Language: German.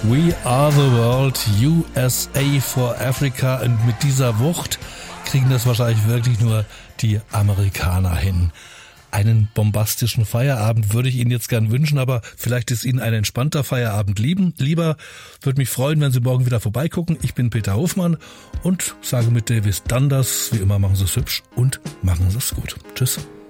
We are the world, USA for Africa. Und mit dieser Wucht kriegen das wahrscheinlich wirklich nur die Amerikaner hin. Einen bombastischen Feierabend würde ich Ihnen jetzt gern wünschen, aber vielleicht ist Ihnen ein entspannter Feierabend lieber. Würde mich freuen, wenn Sie morgen wieder vorbeigucken. Ich bin Peter Hofmann und sage mit Davis Dundas, wie immer, machen Sie es hübsch und machen Sie es gut. Tschüss.